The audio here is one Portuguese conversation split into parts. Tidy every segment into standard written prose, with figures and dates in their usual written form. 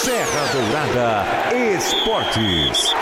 Serra Dourada Esportes.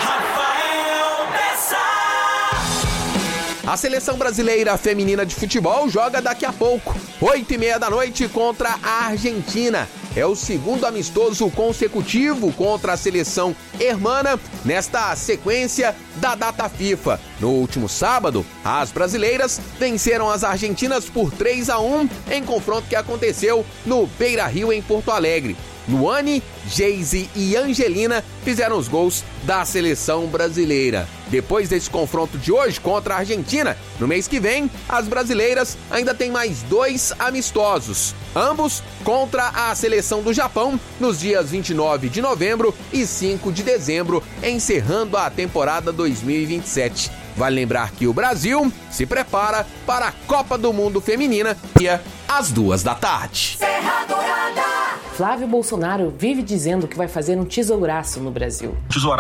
A seleção brasileira feminina de futebol joga daqui a pouco, 8h30 da noite, contra a Argentina. É o segundo amistoso consecutivo contra a seleção hermana nesta sequência da data FIFA. No último sábado, as brasileiras venceram as argentinas por 3-1 em confronto que aconteceu no Beira-Rio, em Porto Alegre. Luane, Geise e Angelina fizeram os gols da seleção brasileira. Depois desse confronto de hoje contra a Argentina, no mês que vem, as brasileiras ainda têm mais 2 amistosos, ambos contra a seleção do Japão, nos dias 29 de novembro e 5 de dezembro, encerrando a temporada 2027. Vale lembrar que o Brasil se prepara para a Copa do Mundo Feminina, às 14h. Serra Dourada. Flávio Bolsonaro vive dizendo que vai fazer um tesouraço no Brasil.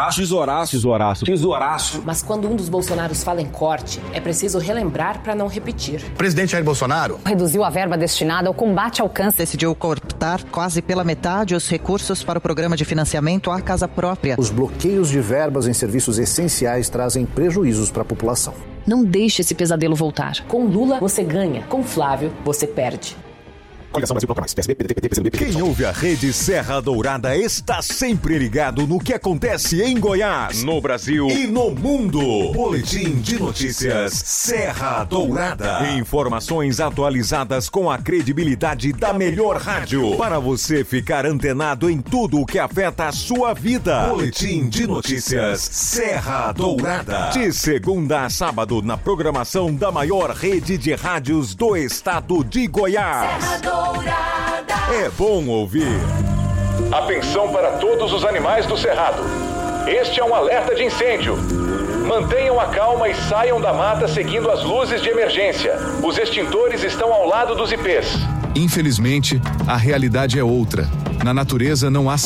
Tesouraço. Mas quando um dos Bolsonaros fala em corte, é preciso relembrar para não repetir. O presidente Jair Bolsonaro reduziu a verba destinada ao combate ao câncer. Decidiu cortar quase pela metade os recursos para o programa de financiamento à casa própria. Os bloqueios de verbas em serviços essenciais trazem prejuízos para a população. Não deixe esse pesadelo voltar. Com Lula, você ganha. Com Flávio, você perde. Coligação Brasil Proclamais, PSB, PDT, PCdoB. Quem ouve a Rede Serra Dourada está sempre ligado no que acontece em Goiás, no Brasil e no mundo. Boletim de notícias Serra Dourada. Informações atualizadas com a credibilidade da melhor rádio, para você ficar antenado em tudo o que afeta a sua vida. Boletim de notícias Serra Dourada. De segunda a sábado, na programação da maior rede de rádios do estado de Goiás. Serra Dourada. É bom ouvir. Atenção para todos os animais do cerrado. Este é um alerta de incêndio. Mantenham a calma e saiam da mata seguindo as luzes de emergência. Os extintores estão ao lado dos ipês. Infelizmente, a realidade é outra. Na natureza não há